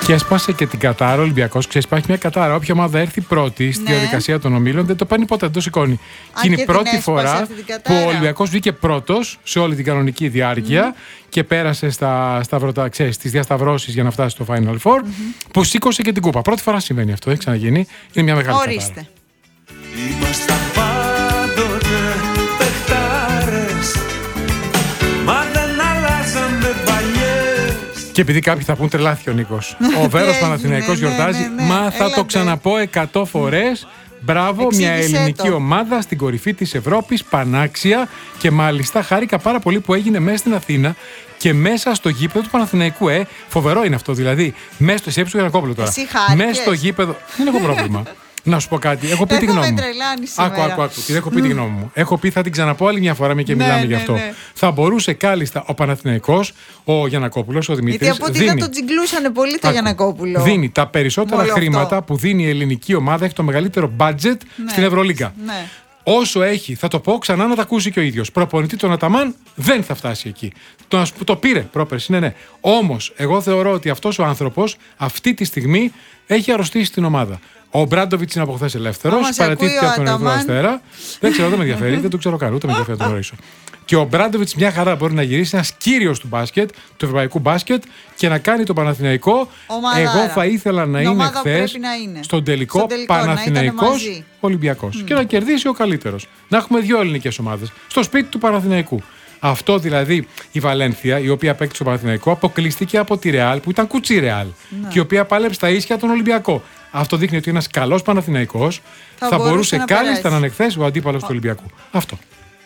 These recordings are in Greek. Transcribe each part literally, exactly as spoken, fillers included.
Και έσπασε και την κατάρα ο Ολυμπιακός. Ξέρεις, υπάρχει μια κατάρα. Όποια ομάδα έρθει πρώτη στη ναι. διαδικασία των ομίλων δεν το παίρνει ποτέ, δεν το σηκώνει. Και είναι η πρώτη φορά που ο Ολυμπιακός βγήκε πρώτος σε όλη την κανονική διάρκεια mm. και πέρασε στα, στα ξέρεις, στις διασταυρώσεις για να φτάσει στο Final Four, mm-hmm. που σήκωσε και την κούπα. Πρώτη φορά συμβαίνει αυτό, έχει ξαναγίνει. Είναι μια μεγάλη Ορίστε. κατάρα. Είμαστε πάντοτε παιχτάρες, μα δεν αλλάζαμε παλιές. Και επειδή κάποιοι θα πούν τρελάθηκε ο Νίκος. Ο Βέρος Παναθηναϊκός γιορτάζει, ναι, ναι, ναι. μα θα Έλατε. το ξαναπώ εκατό φορές. Μπράβο, Εξήγησέ μια ελληνική το. ομάδα στην κορυφή της Ευρώπης, πανάξια, και μάλιστα χάρηκα πάρα πολύ που έγινε μέσα στην Αθήνα και μέσα στο γήπεδο του Παναθηναϊκού. Ε, φοβερό είναι αυτό, δηλαδή. Μέσα στο Σέψου Γιαννακόπουλο τώρα. Εσύ χάρηκες? Μέσα στο γήπεδο. Δεν έχω πρόβλημα. Να σου πω κάτι. Έχω πει τη γνώμη μου. Άκου, άκου, άκου. Την έχω πει τη γνώμη μου. Έχω πει, θα την ξαναπώ άλλη μια φορά, μια και ναι, μιλάμε ναι, γι' αυτό. Ναι. Θα μπορούσε κάλλιστα ο Παναθηναϊκός, ο Γιαννακόπουλος, ο Δημήτρης. Γιατί από ό,τι είδα τον τζιγκλούσανε πολύ το άκου, Γιαννακόπουλο. Δίνει τα περισσότερα Όλο χρήματα αυτό. που δίνει η ελληνική ομάδα, έχει το μεγαλύτερο budget ναι. στην Ευρωλίγκα. Ναι. Όσο έχει, θα το πω ξανά να τα ακούσει και ο ίδιος. Προπονητή τον Αταμάν δεν θα φτάσει εκεί. Το, το πήρε πρόπερση, ναι, ναι. Όμως, εγώ θεωρώ ότι αυτός ο άνθρωπος αυτή τη στιγμή έχει αρρωστήσει την ομάδα. Ο Μπράντοβιτς είναι από χθες ελεύθερος. Παρατήθηκε από τον Ερυθρό Αστέρα. Δεν ξέρω, δεν με ενδιαφέρει, δεν το ξέρω καν, ούτε με ενδιαφέρει να τον γνωρίσω. Και ο Μπράντοβιτς μια χαρά μπορεί να γυρίσει, ένας κύριος του μπάσκετ, του ευρωπαϊκού μπάσκετ, και να κάνει τον Παναθηναϊκό. Ομαδάρα. Εγώ θα ήθελα να είναι χθες στον τελικό, τελικό Παναθηναϊκός Ολυμπιακός. Mm. Και να κερδίσει ο καλύτερος. Να έχουμε δύο ελληνικές ομάδες στο σπίτι του Παναθηναϊκού. Αυτό δηλαδή η Βαλένθια, η οποία παίκτησε στο Παναθηναϊκό, αποκλείστηκε από τη Ρεάλ που ήταν κουτσί Ρεάλ. Ναι. Και η οποία πάλεψε στα ίσια τον Ολυμπιακό. Αυτό δείχνει ότι ένας καλός Παναθηναϊκός θα, θα μπορούσε να κάλλιστα να είναι χθες ο αντίπαλος oh. του Ολυμπιακού. Αυτό.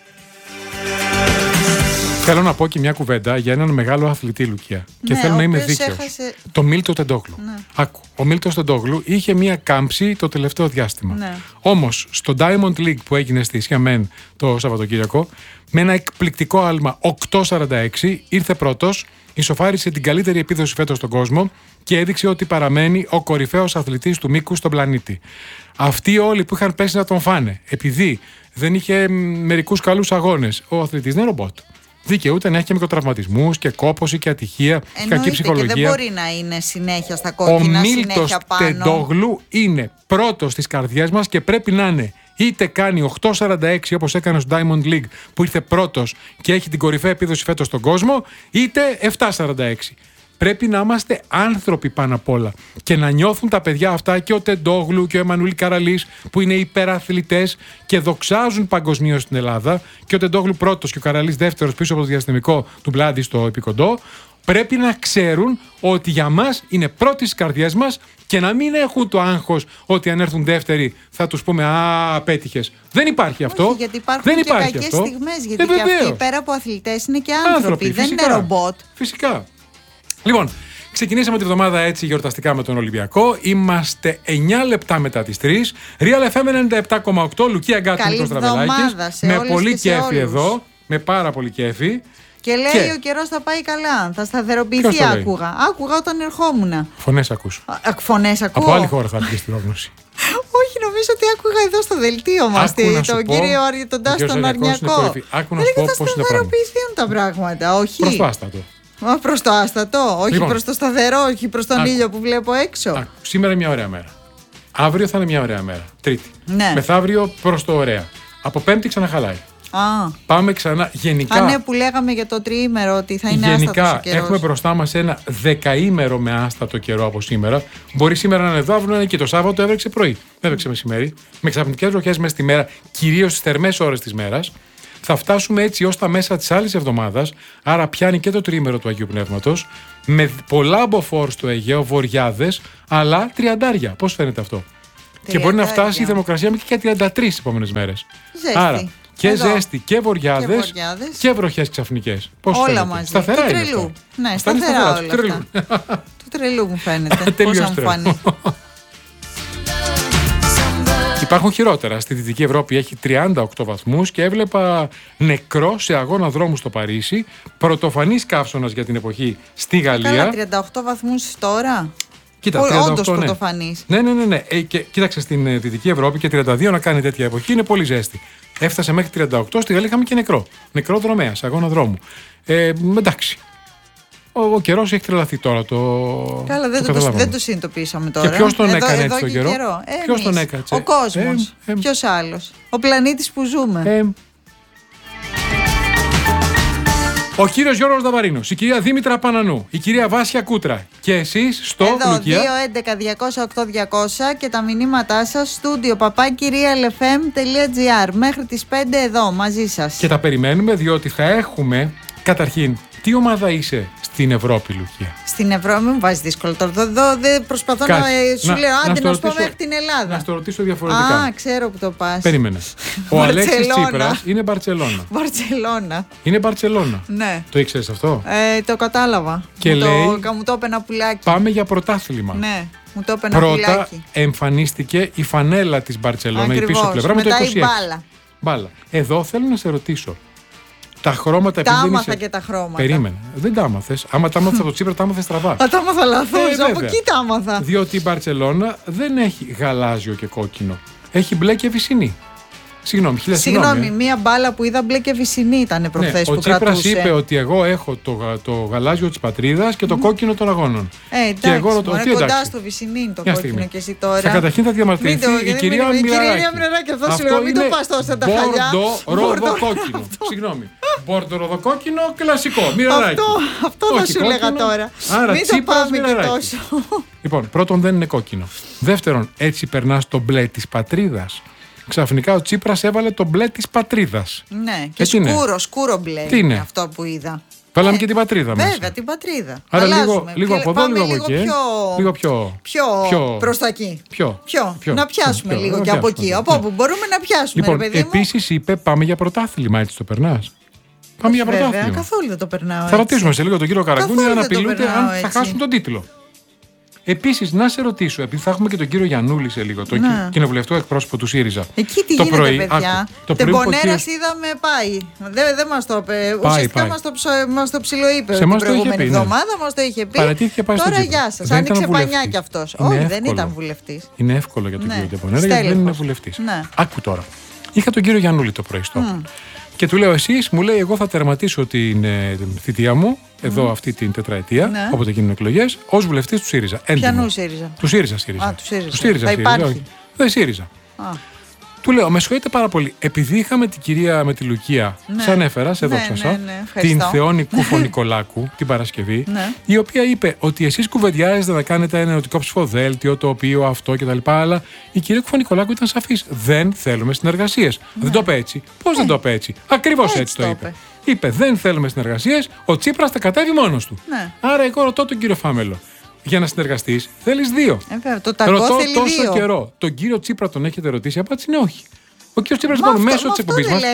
Θέλω να πω και μια κουβέντα για έναν μεγάλο αθλητή, Λουκία. Ναι, και θέλω να είμαι δίκαιος. Έχασε... Το Μίλτο Τεντόγλου. Ναι. Άκου. Ο Μίλτος Τεντόγλου είχε μια κάμψη το τελευταίο διάστημα. Ναι. Όμως στο Diamond League που έγινε στη Σιαμέν το Σαββατοκύριακο, με ένα εκπληκτικό άλμα οκτώ σαράντα έξι, ήρθε πρώτος, ισοφάρισε την καλύτερη επίδοση φέτος στον κόσμο και έδειξε ότι παραμένει ο κορυφαίος αθλητής του μήκους στον πλανήτη. Αυτοί όλοι που είχαν πέσει να τον φάνε, επειδή δεν είχε μερικούς καλούς αγώνες, ο αθλητής δεν είναι ρομπότ. Δικαιούται να έχει και μικροτραυματισμούς και κόπωση και ατυχία και κακή ψυχολογία. Και δεν μπορεί να είναι συνέχεια στα κόκκινα, ο συνέχεια πάνω. Ο Μίλτος Τεντόγλου είναι πρώτος στις καρδιές μας και πρέπει να είναι. Είτε κάνει οκτώ σαράντα έξι όπως έκανε στο Diamond League που ήρθε πρώτος και έχει την κορυφαία επίδοση φέτος στον κόσμο, είτε επτά σαράντα έξι. Πρέπει να είμαστε άνθρωποι πάνω απ' όλα και να νιώθουν τα παιδιά αυτά, και ο Τεντόγλου και ο Εμμανουήλ Καραλής που είναι υπεραθλητές και δοξάζουν παγκοσμίως στην Ελλάδα, και ο Τεντόγλου πρώτος και ο Καραλής δεύτερος πίσω από το διαστημικό του Μπλάντι στο Επικοντό. Πρέπει να ξέρουν ότι για μας είναι πρώτοι στις καρδιές μας και να μην έχουν το άγχος ότι αν έρθουν δεύτεροι θα τους πούμε «Α, απέτυχες». Δεν υπάρχει αυτό. Όχι, γιατί υπάρχουν δεν και υπάρχει κακές αυτό. στιγμές. Γιατί ε, και αυτοί πέρα από αθλητές είναι και άνθρωποι, άνθρωποι δεν φυσικά, είναι ρομπότ. Φυσικά. Λοιπόν, ξεκινήσαμε τη βδομάδα έτσι γιορταστικά με τον Ολυμπιακό. Είμαστε εννιά λεπτά μετά τις τρεις. Real εφ εμ ενενήντα επτά κόμμα οκτώ, Λουκία Γκάτη, Νίκος Στραβελάκης. Με πολύ κέφι εδώ. Με πάρα πολύ κέφι. Και λέει και... ο καιρός θα πάει καλά. Θα σταθεροποιηθεί, άκουγα. Άκουγα όταν ερχόμουν. Φωνές ακούς. Α, φωνές ακούω. Από άλλη χώρα θα έρθει στην πρόγνωση. Όχι, νομίζω ότι άκουγα εδώ στο δελτίο μας τον κύριο τον Τάστον Αρνιακό. Άκου να σου πω πώς είναι τα πράγματα. τα πράγματα, όχι. Προς το άστατο. Προς το άστατο, όχι λοιπόν, προς το σταθερό, όχι προς τον άκου, ήλιο που βλέπω έξω. Άκου, σήμερα είναι μια ωραία μέρα. Αύριο θα είναι μια ωραία μέρα. Τρίτη. Ναι. Μεθαύριο προς το ωραία. Από Πέμπτη ξαναχαλάει. Α. Πάμε ξανά. Γενικά. Α, ναι, που λέγαμε για το τριήμερο ότι θα είναι άστατος ο καιρός. Γενικά έχουμε μπροστά μας ένα δεκαήμερο με άστατο καιρό από σήμερα. Μπορεί σήμερα να είναι εδώ, αύριο να είναι εκεί. Το Σάββατο έβρεξε πρωί. Έβρεξε μεσημέρι. Με ξαφνικές βροχές μέσα στη μέρα, κυρίως στις θερμές ώρες της μέρας. Θα φτάσουμε έτσι ως τα μέσα της άλλης εβδομάδας. Άρα πιάνει και το τριήμερο του Αγίου Πνεύματος. Με πολλά μποφόρ στο Αιγαίο, βοριάδες, αλλά τριαντάρια. Πώς φαίνεται αυτό? τριαντάρια. Και μπορεί να φτάσει η θερμοκρασία μέχρι και τριάντα τρεις τις επόμενες μέρες. Ζέστη. Άρα, και εδώ. ζέστη και βοριάδες και, και βροχές ξαφνικές. Πώς όλα φαίνεται? μαζί. Σταθερά του είναι τρελού. αυτό. Ναι, σταθερά, σταθερά όλα αυτά. Τρελού. Του τρελού μου φαίνεται. Πώς να μου φανεί. Υπάρχουν χειρότερα. Στη Δυτική Ευρώπη έχει τριάντα οκτώ βαθμούς και έβλεπα νεκρό σε αγώνα δρόμου στο Παρίσι. Πρωτοφανής καύσωνας για την εποχή στη Γαλλία. Καλά, τριάντα οκτώ βαθμούς τώρα. Κοίτα, τριάντα οκτώ, όντως ναι. πρωτοφανής. Ναι, ναι, ναι. ναι. Ε, και, κοίταξε στην ε, Δυτική Ευρώπη και τριάντα δύο να κάνει τέτοια εποχή είναι πολύ ζέστη. Έφτασε μέχρι τριάντα οκτώ, στη Γαλλία είχαμε και νεκρό. Νεκρό δρομέα, σε αγώνα δρόμου. Ε, εντάξει. Ο, ο καιρός έχει τρελαθεί τώρα. Το... Καλά, δεν το, το, δεν το συνειδητοποίησαμε τώρα. Και ποιος τον εδώ, έκανε εδώ έτσι τον καιρό? καιρό. Ε, ποιος τον έκανε? Ο κόσμος. Ε, ε, ποιος άλλος? Ο πλανήτης που ζούμε. Ε, ο κύριος Γιώργος Δαβαρίνος, η κυρία Δήμητρα Πανανού, η κυρία Βάσια Κούτρα και εσείς στο εδώ, Λουκία. δύο έντεκα διακόσια οκτώ διακόσια και τα μηνύματά σας στούντιο παπάκυρια ελ εφ εμ τελεία τζι άρ. Μέχρι τις πέντε εδώ μαζί σας. Και τα περιμένουμε διότι θα έχουμε καταρχήν τι ομάδα είσαι στην Ευρώπη, Λουκία? Στην Ευρώπη, μην βάζει δύσκολο τώρα. Εδώ δεν προσπαθώ Κάτσε. να σου να, λέω, άντε να, να σου πω μέχρι την Ελλάδα. Να στο ρωτήσω διαφορετικά. Α, ξέρω που το πας. Περίμενε. Ο Αλέξης Τσίπρας είναι Μπαρτσελώνα. Μπαρτσελώνα. Είναι Μπαρτσελώνα. Ναι. Το ήξερες αυτό? Ε, το κατάλαβα. Και μου λέει. Το, μου το είπε ένα πουλάκι. Πάμε για πρωτάθλημα. Ναι. Μου το είπε ένα Πρώτα πουλάκι. εμφανίστηκε η φανέλα της Μπαρτσελώνα, η πίσω πλευρά με το είκοσι έξι. Μπάλα. Μπάλα. Εδώ θέλω να σε ρωτήσω. Τα χρώματα. Τα άμαθα είσαι... και τα χρώματα. Περίμενε. Δεν τα άμαθες. Άμα τα άμαθες από το Τσίπρα, τα άμαθες στραβά. Α, τα άμαθα λαθώς. Ε, από εκεί τα άμαθα. Διότι η Μπαρτσελώνα δεν έχει γαλάζιο και κόκκινο. Έχει μπλε και βυσσινή. Συγγνώμη, χίλια συγγνώμη. Συγγνώμη, μία μπάλα που είδα μπλε και βυσσινή ήταν προχθές ναι, που ο Τσίπρας κρατούσε. είπε ότι εγώ έχω το, το γαλάζιο της πατρίδας και το mm. κόκκινο των αγώνων. Ε, εντάξει, και εγώ ρωτώ, μωρέ, τι κοντά εντάξει. στο βυσσινή το Μια κόκκινο στιγμή. και εσύ τώρα. Θα καταρχήν θα διαμαρτυρηθεί η, η κυρία Μοιραράκη. Η κυρία Μοιραράκη, αυτό σου λέω, μην το πας τόσο τα χαλιά. Μπορντο-ροδοκόκκινο. Συγγνώμη. Μπορντο-ροδοκόκκινο κλασικό. Μοιραράκη. Αυτό θα σου λέγα τώρα. Μην το πάμε και τόσο. Λοιπόν, πρώτον δεν είναι κόκκινο. Δεύτερον, έτσι περνάς το μπλε της πατρίδας. Ξαφνικά ο Τσίπρας έβαλε το μπλε της πατρίδας. Ναι, και σκούρο, σκούρο μπλε τι είναι αυτό που είδα. Βάλαμε ε, και την πατρίδα μας. Βέβαια, την πατρίδα. Άρα λίγο, λίγο από εδώ, λίγο από εκεί. Πιο, λίγο πιο, πιο, πιο προς τα εκεί. Πιο, πιο, πιο, να πιάσουμε πιο, λίγο πιο, και από πιο, εκεί. πιο, από ναι. όπου μπορούμε να πιάσουμε. Λοιπόν, επίσης είπε πάμε για πρωτάθλημα, έτσι το περνάς? Πάμε για πρωτάθλημα. Βέβαια, καθόλου δεν το περνάω. Θα ρωτήσουμε σε λίγο τον κύριο Καραγκούνη αν απειλούνται αν θα έτσι. χάσουν τον τίτλο. Επίσης, να σε ρωτήσω, επειδή θα έχουμε και τον κύριο Γιαννούλη σε λίγο, τον ναι. κοινοβουλευτικό εκπρόσωπο του ΣΥΡΙΖΑ. Εκεί τι το γίνεται, πρωί, παιδιά. Άκου, το Τεμπονέρας κύριος... είδαμε πάει. Δεν δε μας το είπε. Ουσιαστικά μας το, μας το ψιλοείπε την προηγούμενη εβδομάδα, μας το είχε πει. Παρατήθηκε, πάει Τώρα γεια σας. Άνοιξε πανιά κι αυτός. Όχι, δεν ήταν βουλευτής. Είναι εύκολο για τον κύριο Τεμπονέρα γιατί δεν είναι βουλευτής. Άκου τώρα. Είχα τον κύριο Γιαννούλη το πρωί στο. Και του λέω εσείς, μου λέει εγώ θα τερματίσω την, την θητεία μου εδώ mm. αυτή την τετραετία, ναι. όποτε γίνουν εκλογές, ως βουλευτής του ΣΥΡΙΖΑ. Ποιανού ΣΥΡΙΖΑ? Του ΣΥΡΙΖΑ, ΣΥΡΙΖΑ. Α, του ΣΥΡΙΖΑ. Του ΣΥΡΙΖΑ, θα ΣΥΡΙΖΑ. υπάρχει. Δεν ΣΥΡΙΖΑ. Α. Του λέω, με συγχωρείτε πάρα πολύ, επειδή είχαμε την κυρία με τη Λουκία, ναι. σαν έφερα, σε δόξασα, ναι, ναι, ναι. την Θεόνη Κουφονικολάκου την Παρασκευή, ναι. η οποία είπε ότι εσείς κουβεντιάζετε να κάνετε ένα ερωτικό ψηφοδέλτιο, το οποίο αυτό κτλ. Αλλά η κυρία Κουφονικολάκου ήταν σαφής. Δεν θέλουμε συνεργασίες. Ναι. Δεν το είπε έτσι. Πώς ε. δεν το είπε έτσι? Ακριβώς έτσι, έτσι το είπε. είπε. Είπε δεν θέλουμε συνεργασίες, ο Τσίπρας τα κατέβει μόνος του. Ναι. Άρα εγώ ρωτώ τον κύριο Φάμελο. Για να συνεργαστείς θέλεις δύο. Ε, το ταγκό ρωτώ θέλει τόσο δύο. καιρό. Τον κύριο Τσίπρα τον έχετε ρωτήσει? Η απάντηση είναι όχι. Ο κύριος Τσίπρας λοιπόν μέσω της εκπομπής μας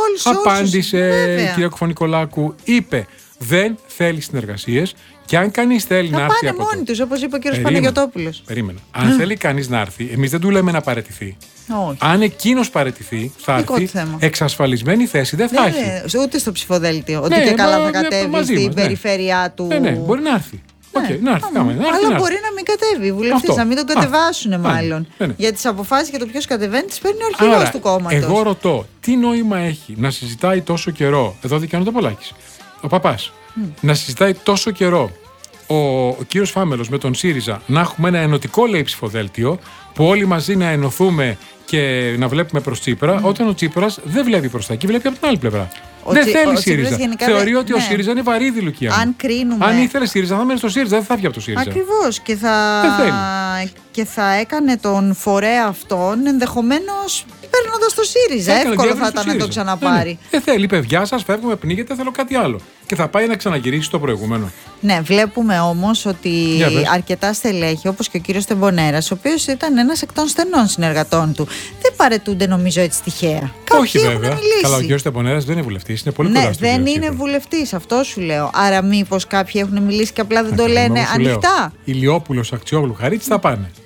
απάντησε, η κυρία Κουφονικολάκου, είπε δεν θέλει συνεργασίες και αν κανείς θέλει θα να έρθει. Θα πάνε μόνοι τους, όπως είπε ο κύριος Παναγιωτόπουλος. Περίμενα. Αν θέλει κανείς να έρθει, εμείς δεν του λέμε να παραιτηθεί. Όχι. Αν εκείνος παραιτηθεί, θα έρθει. Εξασφαλισμένη θέση δεν θα ναι, έχει. Ναι, ούτε στο ψηφοδέλτιο. Ότι ναι, και καλά θα κατέβει στην μας, περιφέρειά ναι. του. Ναι, ναι, μπορεί να έρθει. Ναι. Okay, να έρθει, κάμε, να έρθει, αλλά να μπορεί να μην κατέβει οι βουλευτές, να μην τον κατεβάσουν μάλλον. Ναι, ναι. Για τις αποφάσεις για το ποιος κατεβαίνει, τις παίρνει ο αρχηγός του κόμματος. Εγώ ρωτώ, τι νόημα έχει να συζητάει τόσο καιρό, εδώ δικαιώνεται ο Πολάκης, ο Παπάς, mm. να συζητάει τόσο καιρό ο, ο κύριος Φάμελος με τον ΣΥΡΙΖΑ να έχουμε ένα ενωτικό λέει ψηφοδέλτιο που όλοι μαζί να ενωθούμε και να βλέπουμε προς Τσίπρα, mm. όταν ο Τσίπρας δεν βλέπει προς τα εκεί, βλέπει από την άλλη πλευρά. Ο δεν Τσι, θέλει ΣΥΡΙΖΑ. Θεωρεί ότι ναι. ο ΣΥΡΙΖΑ είναι βαρύδι, Λουκία. Αν κρίνουμε. Αν ήθελε ΣΥΡΙΖΑ, θα μένει στο ΣΥΡΙΖΑ, δεν θα βγει από το ΣΥΡΙΖΑ. Ακριβώς. Και θα... και θα έκανε τον φορέα αυτόν ενδεχομένως παίρνοντας το ΣΥΡΙΖΑ. Εύκολο θα ήταν να το ξαναπάρει. Ναι, ναι. Δεν θέλει, είπε γεια σας, φεύγουμε, πνίγεται, θέλω κάτι άλλο. Και θα πάει να ξαναγυρίσει το προηγούμενο. Ναι, βλέπουμε όμως ότι yeah, αρκετά στελέχη, όπως και ο κύριος Τεμπονέρας, ο οποίος ήταν ένας εκ των στενών συνεργατών του, δεν παρετούνται νομίζω έτσι τυχαία. Όχι βέβαια. Καλά, ο κύριος Τεμπονέρας δεν είναι βουλευτής, είναι πολύ ναι, κοντά στον δεν κύριο είναι Τσίπρα. βουλευτής, αυτό σου λέω. Άρα, μήπως κάποιοι έχουν μιλήσει και απλά δεν Ακριβώς, το λένε ανοιχτά. Ηλιόπουλος, Αξιόγλου, Χαρίτης θα πάνε.